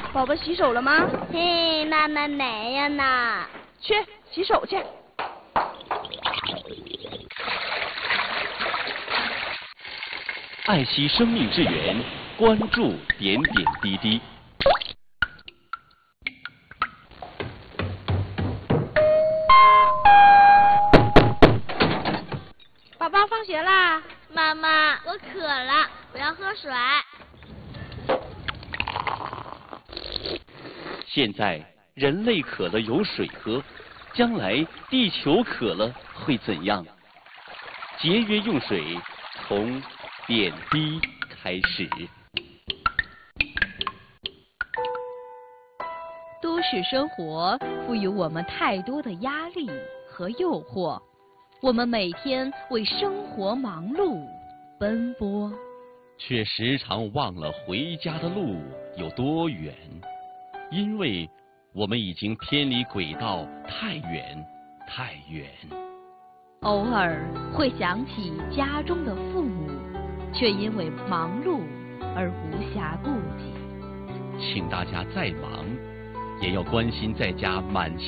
宝宝洗手了吗？ 嘿，妈妈没有呢。 去洗手去。 爱惜生命之源，关注点点滴滴。 宝宝放学啦。 妈妈，我渴了，我要喝水。 现在人类渴了有水喝，将来地球渴了会怎样？节约用水，从点滴开始。 都市生活赋予我们太多的压力和诱惑，我们每天为生活忙碌奔波， 却时常忘了回家的路有多远，因为我们已经偏离轨道太远太远。 偶尔会想起家中的父母，却因为忙碌而无暇顾及。 请大家再忙，也要关心在家满